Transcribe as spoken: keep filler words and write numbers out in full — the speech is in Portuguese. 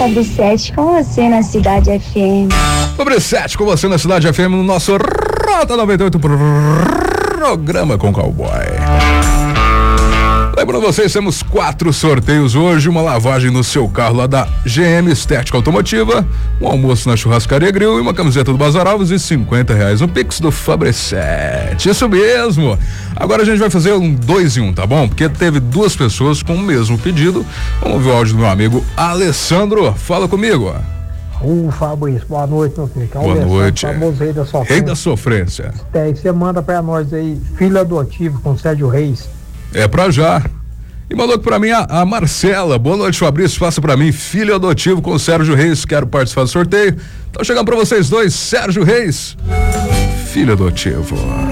Fabricete com você na Cidade F M. Fabricete com você na Cidade F M no nosso Rota noventa e oito programa com Cowboy. Lembrando vocês, temos quatro sorteios hoje, uma lavagem no seu carro lá da G M Estética Automotiva, um almoço na Churrascaria Grill e uma camiseta do Bazar Alves e cinquenta reais no Pix do Fabricete. Isso mesmo. Agora a gente vai fazer um dois em um, tá bom? Porque teve duas pessoas com o mesmo pedido. Vamos ouvir o áudio do meu amigo Alessandro. Fala comigo. Ô, Fabrício, boa noite, meu filho. Boa noite. Famoso rei da sofrência. Rei da sofrência. É, você manda pra nós aí, filho adotivo com Sérgio Reis. É pra já. E mandou pra mim a, a Marcela. Boa noite, Fabrício. Faça pra mim, filho adotivo com Sérgio Reis. Quero participar do sorteio. Então chegando pra vocês dois, Sérgio Reis, filho adotivo.